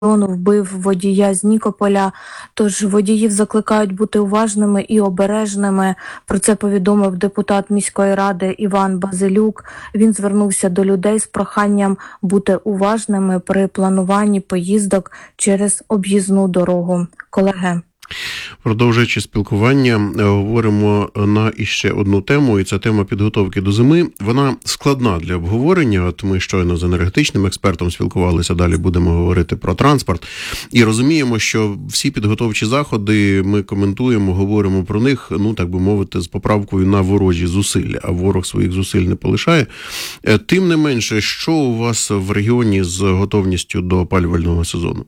вбив водія з Нікополя, тож водіїв закликають бути уважними і обережними. Про це повідомив депутат міської ради Іван Базилюк. Він звернувся до людей з проханням бути уважними при плануванні поїздок через об'їзну дорогу. Колеги. Продовжуючи спілкування, говоримо на іще одну тему, і це тема підготовки до зими. Вона складна для обговорення. От ми щойно з енергетичним експертом спілкувалися, далі будемо говорити про транспорт. І розуміємо, що всі підготовчі заходи ми коментуємо, говоримо про них, так би мовити, з поправкою на ворожі зусилля, а ворог своїх зусиль не полишає. Тим не менше, що у вас в регіоні з готовністю до опалювального сезону?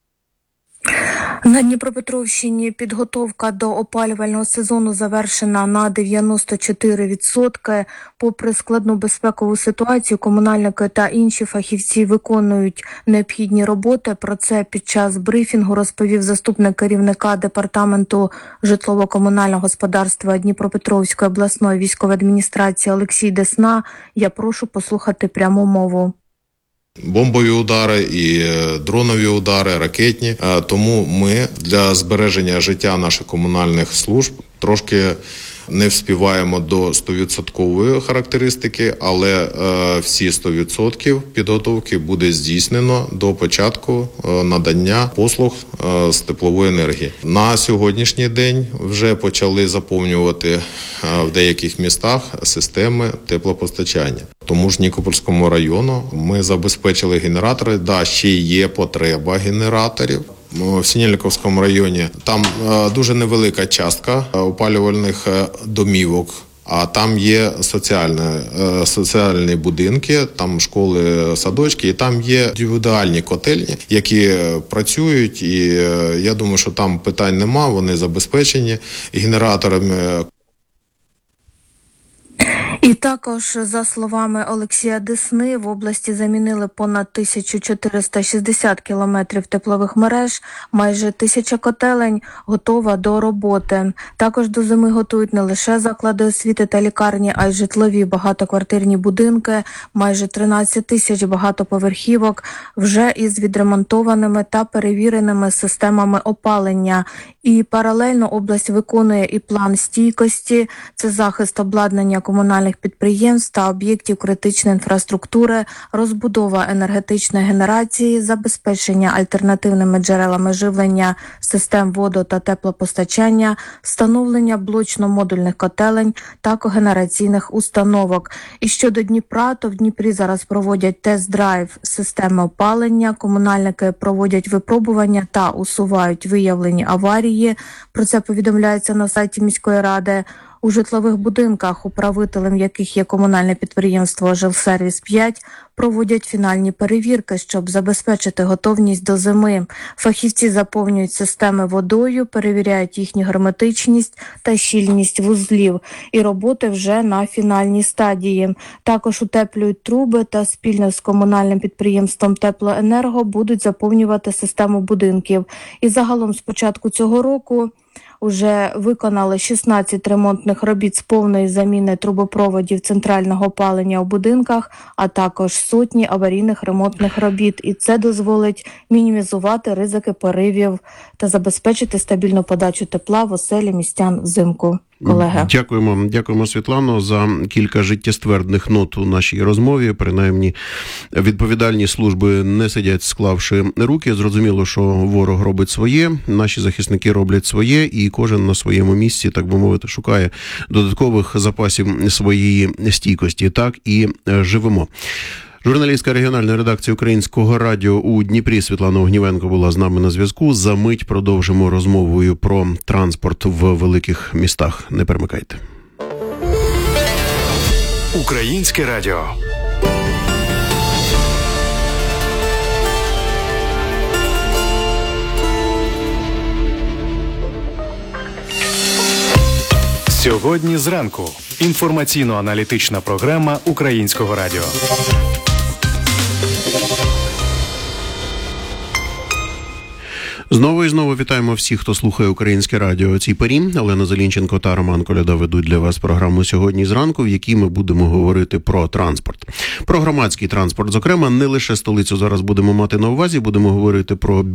На Дніпропетровщині підготовка до опалювального сезону завершена на 94%. Попри складну безпекову ситуацію, комунальники та інші фахівці виконують необхідні роботи. Про це під час брифінгу розповів заступник керівника департаменту житлово-комунального господарства Дніпропетровської обласної військової адміністрації Олексій Десна. Я прошу послухати пряму мову. Бомбові удари і дронові удари, ракетні. Тому ми для збереження життя наших комунальних служб трошки не вспіваємо до 100% характеристики, але всі 100% підготовки буде здійснено до початку надання послуг з теплової енергії. На сьогоднішній день вже почали заповнювати в деяких містах системи теплопостачання. Тому ж Нікопольському району ми забезпечили генератори. Ще є потреба генераторів. В Синельниковському районі там дуже невелика частка опалювальних домівок, а там є соціальні будинки, там школи, садочки, і там є індивідуальні котельні, які працюють, і я думаю, що там питань нема, вони забезпечені генераторами. І також, за словами Олексія Десни, в області замінили понад 1460 кілометрів теплових мереж, майже 1000 котелень готова до роботи. Також до зими готують не лише заклади освіти та лікарні, а й житлові багатоквартирні будинки, майже 13 тисяч багатоповерхівок вже із відремонтованими та перевіреними системами опалення. І паралельно область виконує і план стійкості – це захист обладнання комунальних підприємств та об'єктів критичної інфраструктури, розбудова енергетичної генерації, забезпечення альтернативними джерелами живлення систем водо- та теплопостачання, встановлення блочно-модульних котелень та когенераційних установок. І щодо Дніпра, то в Дніпрі зараз проводять тест-драйв системи опалення, комунальники проводять випробування та усувають виявлені аварії. Про це повідомляється на сайті міської ради. У житлових будинках, управителем яких є комунальне підприємство «Жилсервіс-5», проводять фінальні перевірки, щоб забезпечити готовність до зими. Фахівці заповнюють системи водою, перевіряють їхню герметичність та щільність вузлів. І роботи вже на фінальній стадії. Також утеплюють труби та спільно з комунальним підприємством «Теплоенерго» будуть заповнювати систему будинків. І загалом з початку цього року уже виконали 16 ремонтних робіт з повної заміни трубопроводів центрального опалення у будинках, а також сотні аварійних ремонтних робіт. І це дозволить мінімізувати ризики поривів та забезпечити стабільну подачу тепла в оселі містян взимку. Колеги. Дякуємо, Світлано, за кілька життєствердних нот у нашій розмові. Принаймні, відповідальні служби не сидять, склавши руки. Зрозуміло, що ворог робить своє, наші захисники роблять своє, і кожен на своєму місці, так би мовити, шукає додаткових запасів своєї стійкості. Так і живемо. Журналістка регіональної редакції Українського радіо у Дніпрі Світлана Огнівенко була з нами на зв'язку. За мить продовжимо розмовою про транспорт в великих містах. Не перемикайте. Українське радіо. Сьогодні зранку. Інформаційно-аналітична програма Українського радіо. Знову і знову вітаємо всіх, хто слухає Українське радіо о цій порі. Олена Зелінченко та Роман Коляда ведуть для вас програму «Сьогодні зранку», в якій ми будемо говорити про транспорт. Про громадський транспорт, зокрема, не лише столицю зараз будемо мати на увазі, будемо говорити про